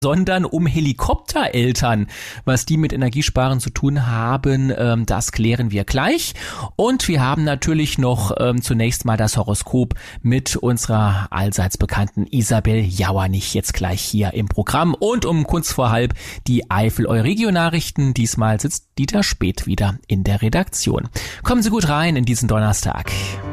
sondern um Helikoptereltern. Was die mit Energiesparen zu tun haben, das klären wir gleich. Und wir haben natürlich noch zunächst mal das Horoskop mit unserer allseits bekannten Isabel Jauernich jetzt gleich hier im Programm. Und um kurz vor halb die Eifel-Euregio-Nachrichten. Diesmal sitzt Dieter Speth wieder in der Redaktion. Kommen Sie gut rein in diesen Donnerstag.